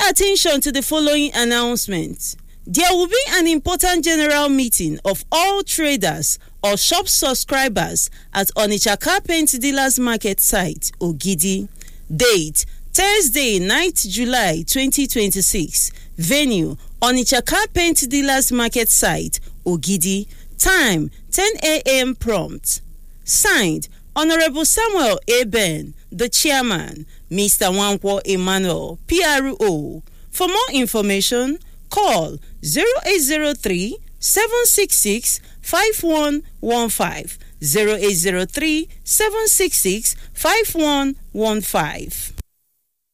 attention to the following announcement. There will be an important general meeting of all traders or shop subscribers at Onitsha Car Paint Dealers Market site, Ogidi. Date, Thursday, 9th July 2026. Venue, Onitsha Car Paint Dealers Market site, Ogidi. Time, 10 a.m. prompt. Signed, Honorable Samuel A. Ben, the Chairman, Mr. Nwankwo Emmanuel, PRO. For more information, call 0803 766 5115, 0803 766 5115.